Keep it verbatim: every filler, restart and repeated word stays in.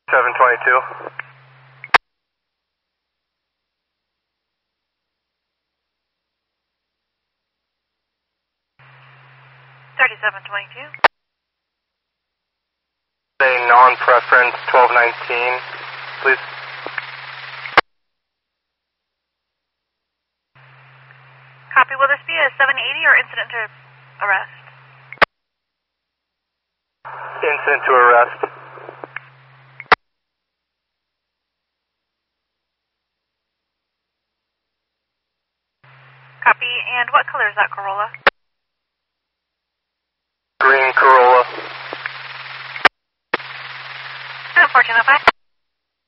seven twenty-two. thirty-seven twenty-two. A non-preference twelve nineteen, please. Copy. Will this be a seven eighty or incident to arrest? Incident to arrest. Copy. And what color is that Corolla?